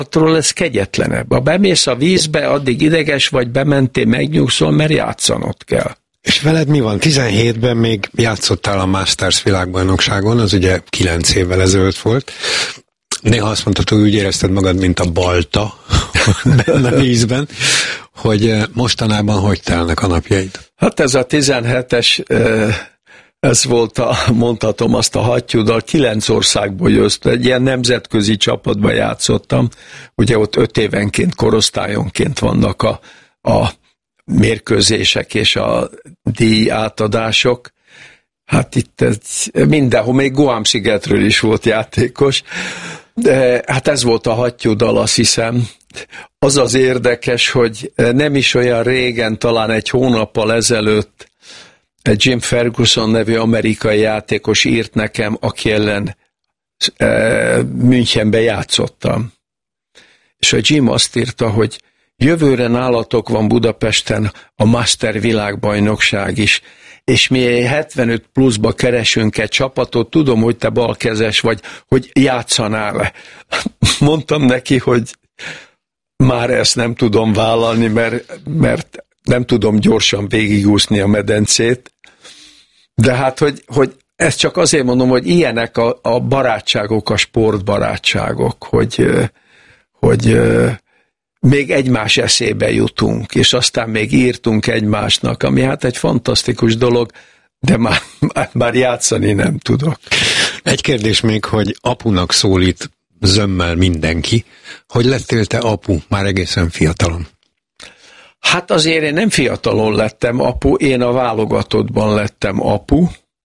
attól ez kegyetlenebb. Ha bemész a vízbe, addig ideges vagy, bementél, megnyugszol, mert játszanod kell. És veled mi van? 17-ben még játszottál a Masters világbajnokságon, az ugye 9 évvel ezelőtt volt. Néha azt mondtad, hogy úgy érezted magad, mint a balta benne a vízben, hogy mostanában hogy telnek a napjaid? Hát ez a 17-es, ez volt mondhatom azt a hattyúddal, 9 országból jött, egy ilyen nemzetközi csapatban játszottam, ugye ott 5 évenként, korosztályonként vannak a mérkőzések és a díj átadások. Hát itt mindenhol, még Guam-szigetről is volt játékos, de hát ez volt a hattyúdal, azt hiszem. Az az érdekes, hogy nem is olyan régen, talán egy hónappal ezelőtt egy Jim Ferguson nevű amerikai játékos írt nekem, aki ellen Münchenbe játszottam. És a Jim azt írta, hogy jövőre nálatok van Budapesten a Master világbajnokság is, és mi 75 pluszba keresünk egy csapatot, tudom, hogy te balkezes vagy, hogy játszanál. Mondtam neki, hogy már ezt nem tudom vállalni, mert nem tudom gyorsan végigúszni a medencét, de hát, hogy ezt csak azért mondom, hogy ilyenek a barátságok, a sportbarátságok, hogy még egymás eszébe jutunk, és aztán még írtunk egymásnak, ami hát egy fantasztikus dolog, de már játszani nem tudok. Egy kérdés még, hogy apunak szólít zömmel mindenki. Hogy lettél te apu már egészen fiatalon? Hát azért én nem fiatalon lettem apu, én a válogatottban lettem apu.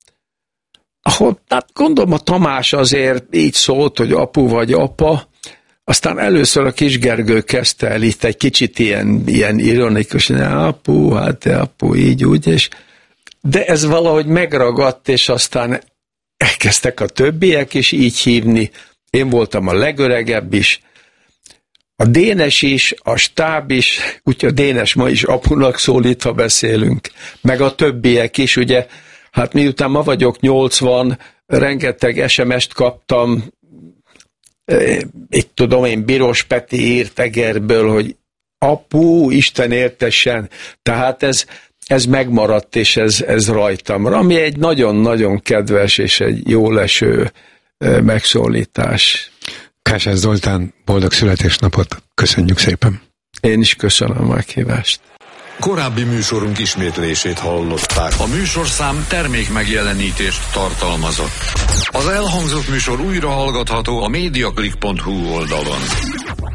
Hát gondolom a Tamás azért így szólt, hogy apu vagy apa, aztán először a Kis Gergő kezdte el itt egy kicsit ilyen ironikus, apu, hát te apu, így úgy, de ez valahogy megragadt, és aztán elkezdtek a többiek is így hívni. Én voltam a legöregebb is, a Dénes is, a stáb is, úgyhogy a Dénes ma is apunak szólít, ha beszélünk, meg a többiek is, ugye, hát miután ma vagyok 80, rengeteg SMS-t kaptam, itt tudom én, Biros Peti írt Egerből, hogy apu, Isten éltessen, tehát ez megmaradt, és ez rajtam, ami egy nagyon-nagyon kedves és egy jól eső megszólítás. Kásás Zoltán, boldog születésnapot, köszönjük szépen. Én is köszönöm a meghívást. Korábbi műsorunk ismétlését hallották. A műsorszám termék megjelenítést tartalmazott. Az elhangzott műsor újra hallgatható a mediaclick.hu oldalon.